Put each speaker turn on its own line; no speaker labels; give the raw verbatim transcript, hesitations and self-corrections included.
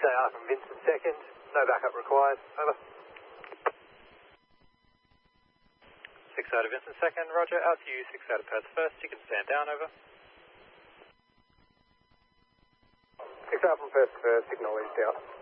A R from Vincent second, no backup required, over. six out of Vincent second, roger, out to you, six out of Perth first, you can stand down, over.
six out from Perth first, acknowledged, out.